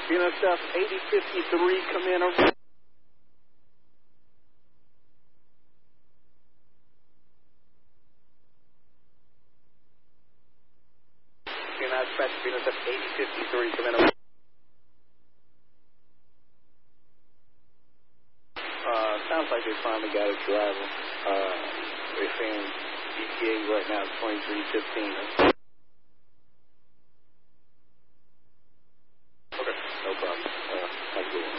South 8053, come in over. Dispatch, South 8053, come in over. Sounds like they finally got a driver. They're saying ETA right now is 23:15.